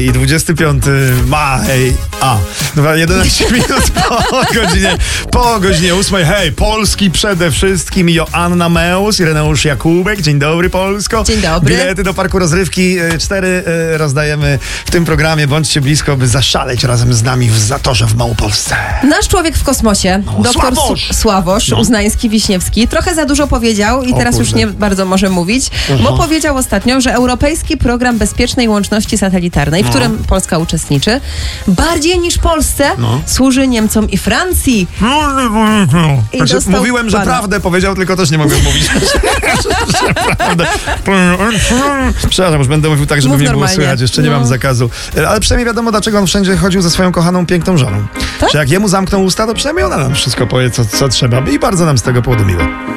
I 25 maj, 11 minut po godzinie 8. Hej, Polski przede wszystkim, Joanna Meus, Ireneusz Jakubek. Dzień dobry, Polsko. Dzień dobry. Bilety do Parku Rozrywki 4 rozdajemy w tym programie. Bądźcie blisko, by zaszaleć razem z nami w Zatorze w Małopolsce. Nasz człowiek w kosmosie, doktor Sławosz Uznański-Wiśniewski, trochę za dużo powiedział i teraz już nie bardzo może mówić, bo powiedział ostatnio, że Europejski Program Bezpiecznej Łączności Satelitarnej, w którym Polska uczestniczy, bardziej niż Polsce służy Niemcom i Francji. Mówiłem, że prawdę powiedział, tylko też nie mogłem mówić. Przepraszam, już będę mówił tak, żeby mnie było słychać. Jeszcze nie mam zakazu. Ale przynajmniej wiadomo, dlaczego on wszędzie chodził ze swoją kochaną, piękną żoną. Tak? Że jak jemu zamkną usta, to przynajmniej ona nam wszystko powie, co trzeba. I bardzo nam z tego powodu miło.